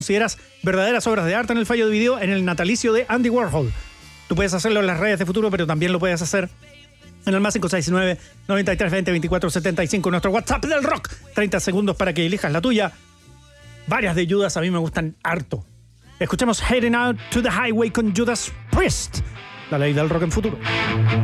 consideras verdaderas obras de arte en el fallo de video en el natalicio de Andy Warhol. Tú puedes hacerlo en las redes de Futuro, pero también lo puedes hacer en el más 569 93 20 24 75, nuestro WhatsApp del rock. 30 segundos para que elijas la tuya. Varias de Judas a mí me gustan harto. Escuchemos Heading Out to the Highway con Judas Priest, la ley del rock en Futuro.